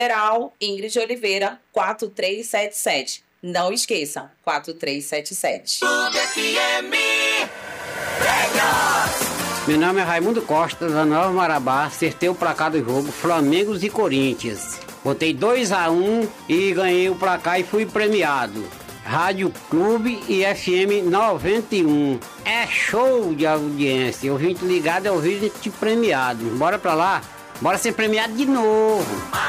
Federal, Ingrid Oliveira, 4377. Não esqueça, 4377. Meu nome é Raimundo Costa, da Nova Marabá. Acertei o placar do jogo Flamengo e Corinthians. Botei 2-1 e ganhei o placar e fui premiado. Rádio Clube e FM 91. É show de audiência. Ouvinte ligado é ouvinte premiado. Bora pra lá? Bora ser premiado de novo.